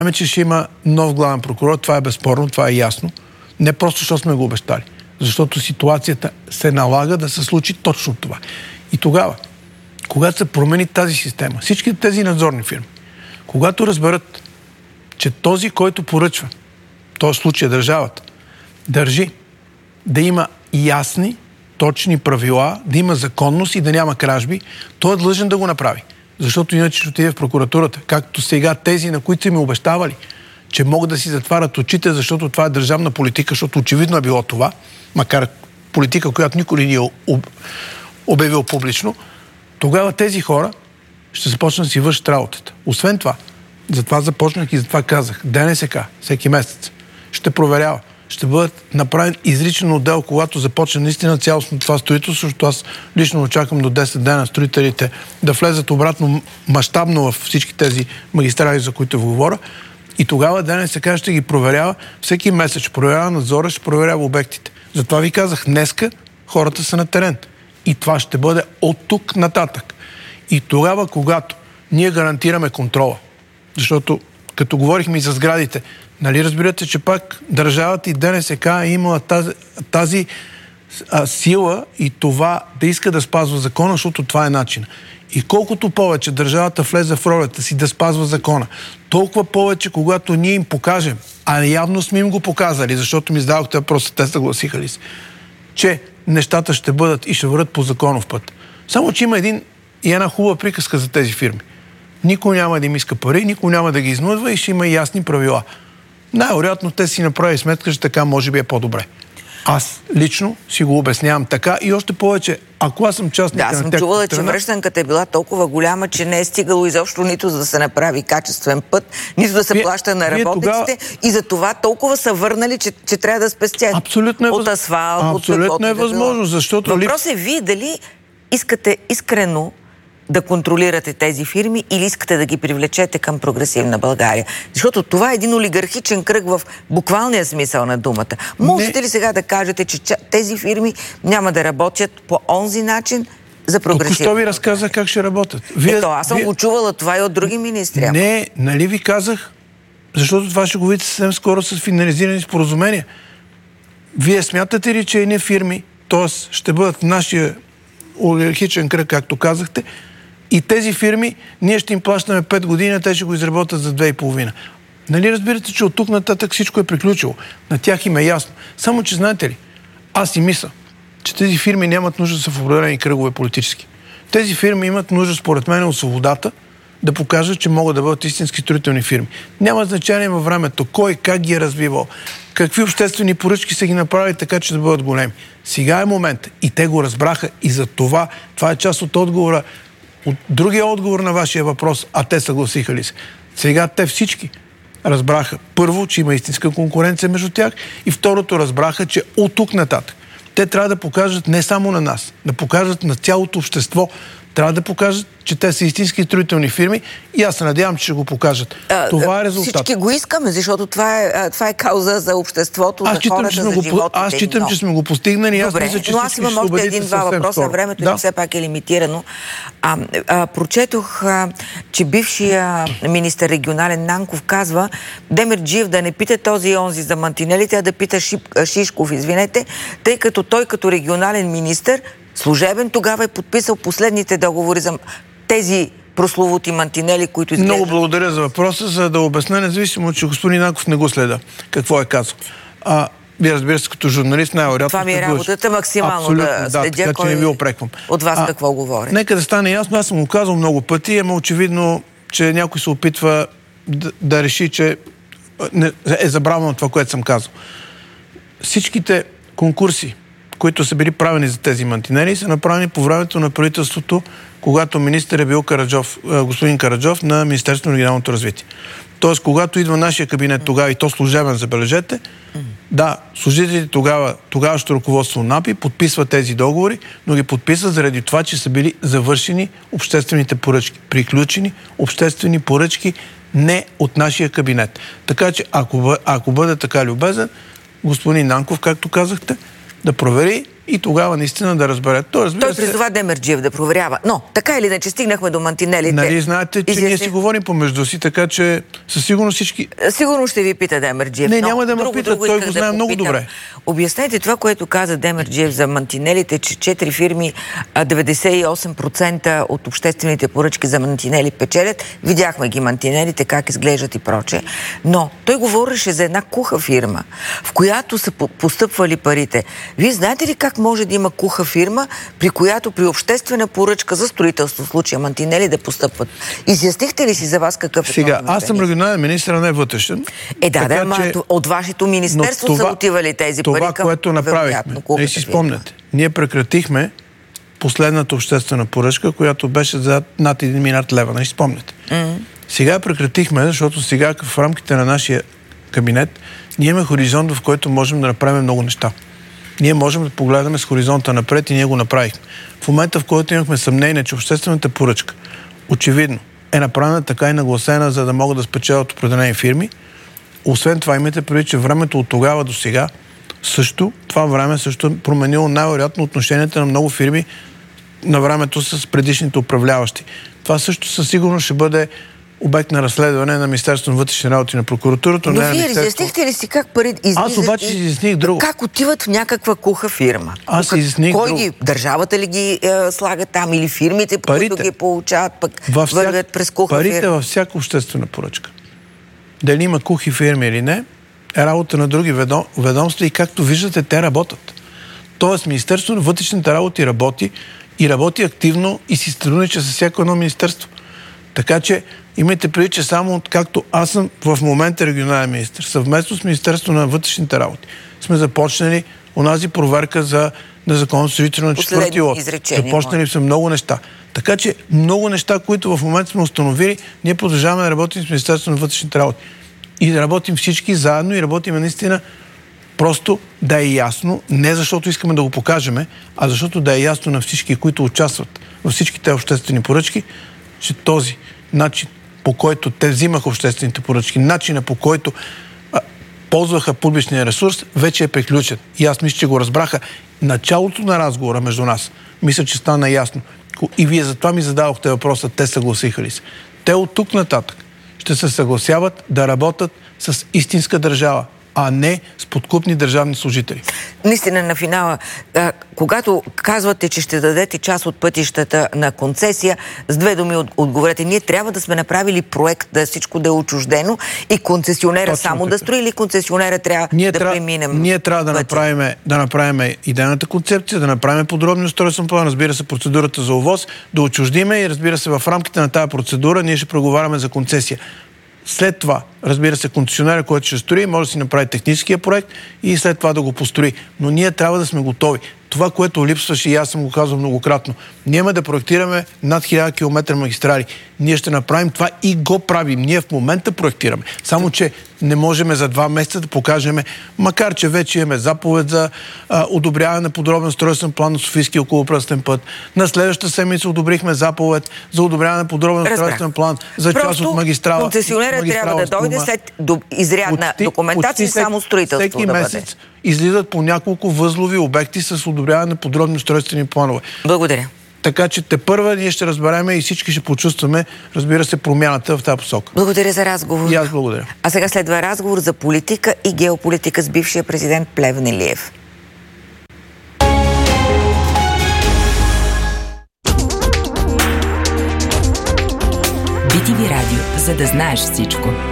че ще има нов главен прокурор, това е безспорно, това е ясно. Не просто, защото сме го обещали. Защото ситуацията се налага да се случи точно това. И тогава, когато се промени тази система, всички тези надзорни фирми, когато разберат, че този, който поръчва, в този случай държавата, държи да има ясни, точни правила, да има законност и да няма кражби, той е длъжен да го направи. Защото иначе ще отиде в прокуратурата. Както сега тези, на които са ми обещавали, че могат да си затварят очите, защото това е държавна политика, защото очевидно е било това, макар политика, която никой не ни е обявил публично, тогава тези хора ще започнат да си вършат работата. Освен това, затова започнах и затова казах, ДНСК всеки месец ще проверява, ще бъдат направен изричен отдел, когато започне наистина цялостно това строителство, защото аз лично очаквам до 10 дена строителите да влезат обратно мащабно в всички тези магистрали, за които говоря. И тогава ДНСК ще ги проверява всеки месец, ще проверява надзора, ще проверява обектите. Затова ви казах, днеска хората са на терен. И това ще бъде от тук нататък. И тогава, когато ние гарантираме контрола, защото като говорихме и за сградите, нали разбирате, че пак държавата и ДНСК е имала тази сила и това да иска да спазва закона, защото това е начин. И колкото повече държавата влезе в ролята си да спазва закона, толкова повече, когато ние им покажем, а явно сме им го показали, защото ми зададохте въпроса, те съгласиха ли се, че нещата ще бъдат и ще върват по законов път. Само, че има една хубава приказка за тези фирми. Никой няма да им иска пари, никой няма да ги изнудва и ще има ясни правила. Най-вероятно те си направи сметка, че така може би е по-добре. Аз лично си го обяснявам така и още повече, ако аз съм частник на тяхната страна... Да, аз съм чувала, че връщанката е била толкова голяма, че не е стигало изобщо нито за да се направи качествен път, нито да се плаща на работниците и за това толкова са върнали, че трябва да спестят. Абсолютно е от асфалт, абсолютно е възможно, защото... Въпрос е вие дали искате искрено да контролирате тези фирми или искате да ги привлечете към прогресивна България. Защото това е един олигархичен кръг в буквалния смисъл на думата. Можете ли сега да кажете, че тези фирми няма да работят по онзи начин за прогресивна? Току-що ви разказах как ще работят. Аз съм го чувала това и от други министри. Не, нали ви казах, защото това ще го видите съвсем скоро с финализирани споразумения. Вие смятате ли, че едни фирми, т.е. ще бъдат в нашия олигархичен кръг, както казахте, и тези фирми, ние ще им плащаме 5 години, а те ще го изработят за 2,5. Нали разбирате, че от тук нататък всичко е приключило? На тях им е ясно. Само, че знаете ли, аз си мисля, че тези фирми нямат нужда да са в определени кръгове политически. Тези фирми имат нужда, според мен, от свободата да покажат, че могат да бъдат истински строителни фирми. Няма значение във времето кой, как ги е развивал, какви обществени поръчки са ги направили така, че да бъдат големи. Сега е момент и те го разбраха и за това е част от отговора, от другия отговор на вашия въпрос, а те съгласиха ли се. Сега те всички разбраха първо, че има истинска конкуренция между тях и второто разбраха, че от тук нататък те трябва да покажат не само на нас, да покажат на цялото общество, трябва да покажат, че те са истински строителни фирми и аз се надявам, че ще го покажат. Това е резултат. Всички го искаме, защото това е кауза за обществото, за хората, за животите. Аз считам, че сме го постигнали. Добре, но аз имам още един-два въпроса. Времето ни все пак е лимитирано. Прочетох, че бившия министър регионален Нанков казва Демерджиев да не пита този и онзи за мантинелите, а да пита Шишков, извинете, тъй като той като регионален министър служебен тогава е подписал последните договори за тези прословути мантинели, които изглеждат. Много благодаря за въпроса, за да обясня, независимо, че господин Нанков не го следа. Какво е казал? Вие разбира се, като журналист, най-вероятно... Това ми е работата максимално да следя, така, че не ви опреквам. От вас какво говори. Нека да стане ясно, аз съм го казал много пъти, ама очевидно, че някой се опитва да реши, че е забравено това, което съм казал. Всичките конкурси, които са били правени за тези мантинели, са направени по времето на правителството, когато министър е бил господин Караджов на Министерството на регионалното развитие. Тоест, когато идва нашия кабинет тогава и то служебен, забележете, да, служителите тогавашното ръководство на НАПИ подписва тези договори, но ги подписват заради това, че са били завършени обществените поръчки, приключени обществени поръчки не от нашия кабинет. Така че, ако бъде така любезен, господин Нанков, както казахте, да провери и тогава наистина да разберат. Той призова Демерджиев да проверява. Но, така или иначе, стигнахме до мантинелите. Нали знаете, че ние си говорим помежду си, така че със сигурност всички... Сигурно ще ви пита Демерджиев. Не, няма да ме пита, той го знае много добре. Обяснете това, което каза Демерджиев за мантинелите, че 4 фирми, 98% от обществените поръчки за мантинели печелят. Видяхме ги мантинелите, как изглеждат и проче. Но той говореше за една куха фирма, в която са постъпвали парите. Вие знаете ли как може да има куха фирма, при която при обществена поръчка за строителство, в случая мантинели, да постъпват? Изяснихте ли си за вас какъв е? Сега, аз съм регионален министър, а не вътрешен. От вашето министерство са отивали тези пари към... Това, което направихме, не си спомняте. Ние прекратихме последната обществена поръчка, която беше за над 1 милиард лева, не си спомняте. Сега прекратихме, защото сега в рамките на нашия кабинет ние имаме хоризонт, в който можем да направим много неща. Ние можем да погледаме с хоризонта напред и ние го направихме. В момента, в който имахме съмнение, че обществената поръчка очевидно е направена така и нагласена, за да могат да спечелят определени фирми, освен това имайте предвид, че времето от тогава до сега това време също е променило най-вероятно отношенията на много фирми на времето с предишните управляващи. Това също със сигурност ще бъде обект на разследване на Министерството на вътрешни работи на прокуратурата. Но вие изяснихте ли си как пари излизат? Аз обаче изясних друго. Как отиват в някаква куха фирма? Аз изясних друго. Държавата ли ги слага там или фирмите, които ги получават, пък вървят през куха фирма? Парите във всяка обществена поръчка. Дали има кухи фирми или не, е работа на други ведомства и както виждате, те работят. Тоест, Министерството на вътрешните работи работи активно и си сътрудничи с всяко едно министерство. Така че имайте предвид, че само както аз съм в момента регионален министър, съвместно с Министерството на вътрешните работи, сме започнали онази проверка за незаконно строителство на 4-ти лот. Започнали са много неща. Така че много неща, които в момента сме установили, ние продължаваме да работим с Министерството на вътрешните работи. И да работим всички заедно и работим наистина просто да е ясно, не защото искаме да го покажем, а защото да е ясно на всички, които участват във всичките обществени поръчки, че този начин, по който те взимаха обществените поръчки, начина по който ползваха публичния ресурс, вече е приключен. И аз мисля, че го разбраха. Началото на разговора между нас, мисля, че стана ясно. И вие затова ми зададохте въпроса, те съгласиха ли се. Те от тук нататък ще се съгласяват да работят с истинска държава, а не с подкупни държавни служители. Наистина на финала, когато казвате, че ще дадете част от пътищата на концесия, с 2 думи отговорете. Ние трябва да сме направили проект, да всичко да е отчуждено и концесионера точно само така да строи, или концесионера трябва преминем? Ние трябва да направим идейната концепция, да направим подробен устройствен план, разбира се, процедурата за ОВОС, да отчуждиме и разбира се, в рамките на тази процедура ние ще преговаряме за концесия. След това, разбира се, концесионера, който ще строи, може да си направи техническия проект и след това да го построи. Но ние трябва да сме готови. Това, което липсваше, и аз съм го казвал многократно, ние да проектираме над 1000 км магистрали. Ние ще направим това и го правим. Ние в момента проектираме. Само, че не можем за 2 месеца да покажем, макар че вече имаме заповед за одобряване на подробен устройствен план на Софийския околовръстен път. На следващата седмица одобрихме заповед за одобряване на подробен устройствен план за част от магистрала. Концесионера трябва да дойде след изрядна документация, само строителство всеки да месец излизат по няколко възлови обекти с одобряване на подробни устройствени планове. Благодаря. Така че тепърва ние ще разбереме и всички ще почувстваме, разбира се, промяната в тази посока. Благодаря за разговор. И аз благодаря. А сега следва разговор за политика и геополитика с бившия президент Плевнелиев. BTV Радио, за да знаеш всичко.